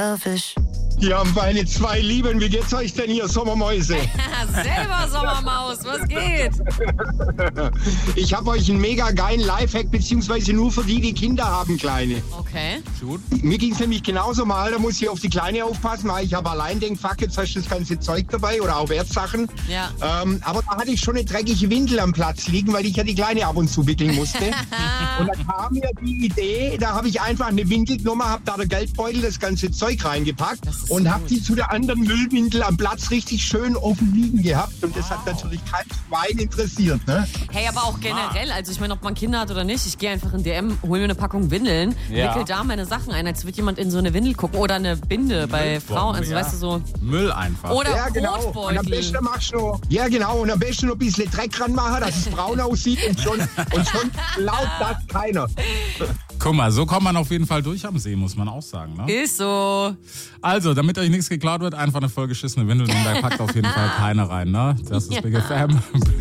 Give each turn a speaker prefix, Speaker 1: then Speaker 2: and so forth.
Speaker 1: Hier haben meine zwei Lieben. Wie geht's euch denn hier, Sommermäuse?
Speaker 2: Selber Sommermaus, was geht?
Speaker 1: Ich habe euch einen mega geilen Lifehack, beziehungsweise nur für die Kinder haben, Kleine.
Speaker 2: Okay.
Speaker 3: Gut.
Speaker 1: Mir ging's nämlich genauso mal, da muss ich auf die Kleine aufpassen, weil ich habe allein den Fuck, jetzt hast du das ganze Zeug dabei oder auch Wertsachen.
Speaker 2: Ja.
Speaker 1: Aber da hatte ich schon eine dreckige Windel am Platz liegen, weil ich ja die Kleine ab und zu wickeln musste. Und da kam mir die Idee, da habe ich einfach eine Windel genommen, habe da der Geldbeutel, das ganze Zeug reingepackt und habe die zu der anderen Müllwindel am Platz richtig schön offen liegen gehabt. Und das hat natürlich kein Schwein interessiert. Ne?
Speaker 2: Hey, aber auch generell, also ich meine, ob man Kinder hat oder nicht, ich gehe einfach in DM, hol mir eine Packung Windeln, wickel da meine Sachen ein, als würde jemand in so eine Windel gucken oder eine Binde bei Frauen, also weißt du so.
Speaker 3: Müll einfach.
Speaker 2: Oder
Speaker 1: Ja, genau. Und am
Speaker 2: Brotbeutel.
Speaker 1: besten machst du noch, ja genau, und am besten noch ein bisschen Dreck ranmachen, dass es braun aussieht und schon glaubt das keiner.
Speaker 3: Guck mal, so kommt man auf jeden Fall durch am See, muss man auch sagen. Ne?
Speaker 2: Ist so.
Speaker 3: Also, damit euch nichts geklaut wird, einfach eine vollgeschissene Windel nehmen, da packt auf jeden Fall keine rein. Ne? Das ist Big FM.